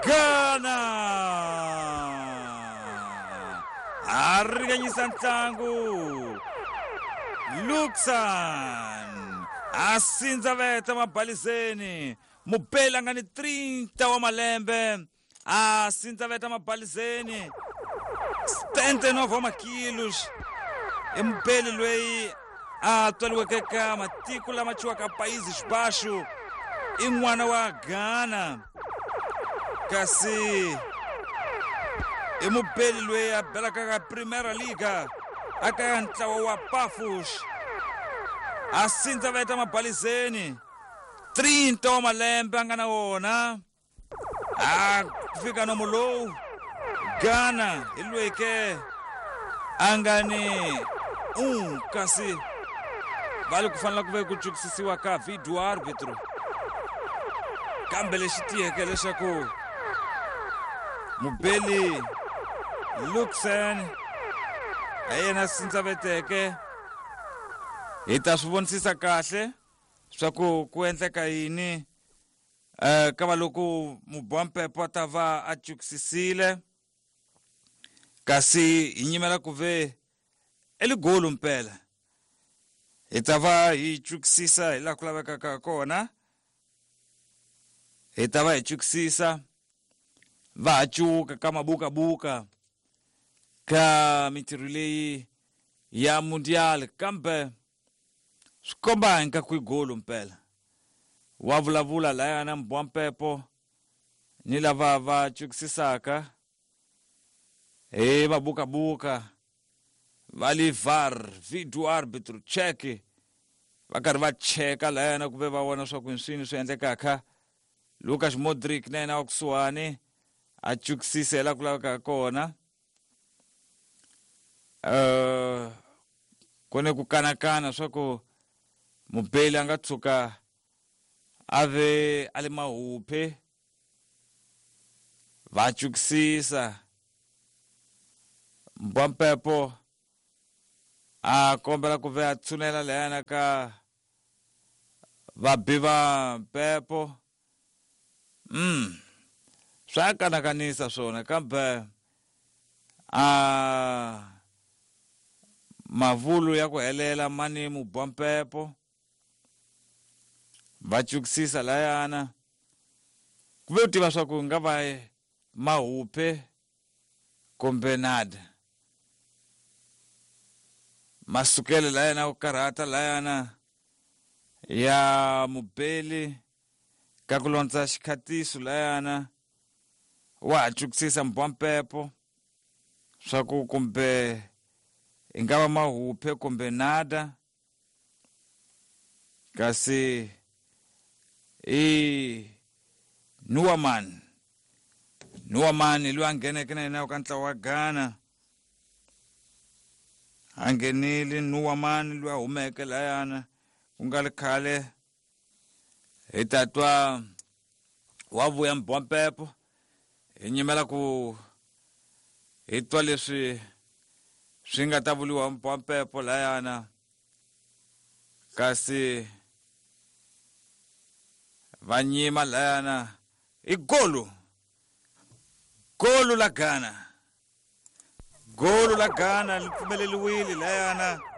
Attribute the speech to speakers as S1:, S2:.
S1: Ghana ariganyisa ntlangu Luxan asinza veta mabalizeni Mupela nga ni 30 wa malembe asinza veta mabalizeni 79 wa makilos Mupeli lweyi a twaliweke ka matiko lama chuwaka Países Baixos I n'wana wa Ghana kasi I mupeli lweyi a belaka ka Primeira Liga aka ntlawa wa Pafos asinza veta mabalizeni 30 wa malembe anga na wona kufika nomu lowu Ghana ilweke angani kasi vale kufanele kuve ku jukisisiwa ka video arbitro kambe lexi tiyeke leswaku mubeli Luxan ayena sintsaveteke hi ta swi vonisisa kahle swa ku endleka yini ka va loko mubompepo ta va a jukisisile kasi hi nyimela ku ve eligolu mpela hi ta va hi jukisisa hi la ku laveka kona hi ta va hi jukisisa va cuka ka mabuka ka mintirho leyi ya mundial kambe swi komba hinka ku igolu mpela wa vulavula layana mbwampepo ni lava va jukisisaka mabuka vali VAR video arbitro check va karhi va cheka layana ku ve va vona swa ku swini swi endlekaka Lucas Modric na yena wa kusuhani a jukisisela ku laveka kona kone ku kanakana swa ku mubeli anga tshuka ave ale mahuphe va jukisisa mbwampepo a kombela ku ve a tshunela layana ka vabiva mpepo swa kanakanisa swona kambe mavulu ya ku helela mani mubompepo va jukisisa layana ku ve u tiva swa ku nga va mahuphe kumbe nada masukele layana ku karhata layana ya mubeli ka ku londza xikhatiso layana wa ha jukisisa mbwampepo swa ku kumbe i nga va mahuphe kumbe nada kasi Nuaman loyi a ngheneke na yena ka ntlawa wa Ghana a nghenile Nuaman loyi a humeke layana ku nga le khale hi ta twa wa vuya mbwampepo hi nyimela ku hi twa leswi swi nga ta vuliwa mbwampepo layana kasi va nyima layana I golu la Ghana li pfumeleliwile layana